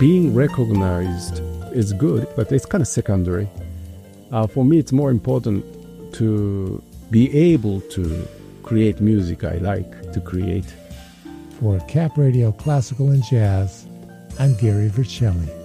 being recognized is good, but it's kind of secondary. For me, it's more important to be able to create music I like to create. For Cap Radio Classical and Jazz, I'm Gary Vercelli.